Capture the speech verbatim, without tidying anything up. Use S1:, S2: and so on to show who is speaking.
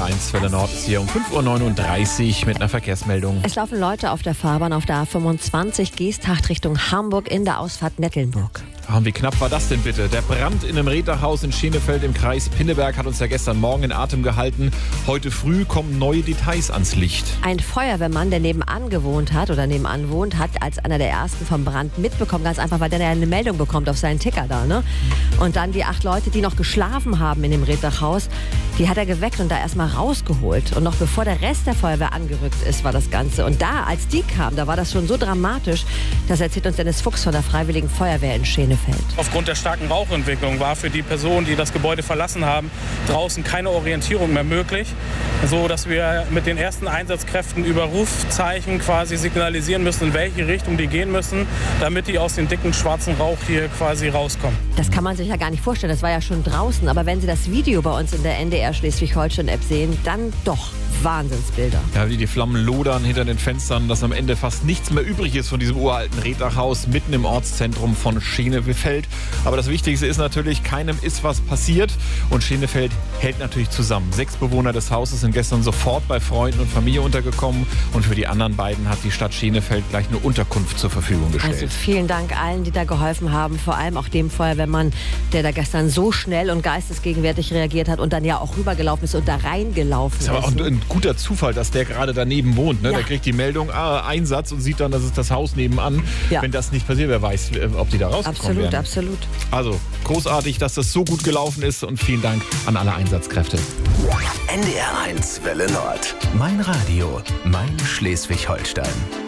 S1: R eins Welle Nord ist hier um fünf Uhr neununddreißig mit einer Verkehrsmeldung.
S2: Es laufen Leute auf der Fahrbahn auf der A fünfundzwanzig Geesthacht Richtung Hamburg in der Ausfahrt Nettelnburg.
S1: Ah, wie knapp war das denn bitte? Der Brand in einem Reetdachhaus in Schenefeld im Kreis Pinneberg hat uns ja gestern Morgen in Atem gehalten. Heute früh kommen neue Details ans Licht.
S2: Ein Feuerwehrmann, der nebenan gewohnt hat oder nebenan wohnt, hat als einer der ersten vom Brand mitbekommen. Ganz einfach, weil der ja eine Meldung bekommt auf seinen Ticker da. Ne? Und dann die acht Leute, die noch geschlafen haben in dem Reetdachhaus, die hat er geweckt und da erstmal rausgeholt. Und noch bevor der Rest der Feuerwehr angerückt ist, war das Ganze. Und da, als die kamen, da war das schon so dramatisch. Das erzählt uns Dennis Fuchs von der Freiwilligen Feuerwehr in Schenefeld.
S3: Aufgrund der starken Rauchentwicklung war für die Personen, die das Gebäude verlassen haben, draußen keine Orientierung mehr möglich, so dass wir mit den ersten Einsatzkräften über Rufzeichen quasi signalisieren müssen, in welche Richtung die gehen müssen, damit die aus dem dicken schwarzen Rauch hier quasi rauskommen.
S2: Das kann man sich ja gar nicht vorstellen, das war ja schon draußen, aber wenn Sie das Video bei uns in der N D R Schleswig-Holstein-App sehen, dann doch Wahnsinnsbilder.
S1: Ja, wie die Flammen lodern hinter den Fenstern, dass am Ende fast nichts mehr übrig ist von diesem uralten Reetdachhaus mitten im Ortszentrum von Schenefeld. Aber das Wichtigste ist natürlich, keinem ist was passiert und Schenefeld hält natürlich zusammen. Sechs Bewohner des Hauses sind gestern sofort bei Freunden und Familie untergekommen und für die anderen beiden hat die Stadt Schenefeld gleich eine Unterkunft zur Verfügung gestellt.
S2: Also vielen Dank allen, die da geholfen haben, vor allem auch dem Feuerwehrmann, der da gestern so schnell und geistesgegenwärtig reagiert hat und dann ja auch rübergelaufen ist und da reingelaufen ist.
S1: Das ist aber auch ein guter Zufall, dass der gerade daneben wohnt. Ne?
S2: Ja.
S1: Der kriegt die Meldung, ah, Einsatz und sieht dann, dass es das Haus nebenan.
S2: Ja.
S1: Wenn das nicht passiert, wer weiß, ob die da rausgekommen
S2: Absolut,
S1: wären.
S2: absolut.
S1: Also großartig, dass das so gut gelaufen ist und vielen Dank an alle Einsatzkräfte.
S4: N D R eins Welle Nord. Mein Radio, mein Schleswig-Holstein.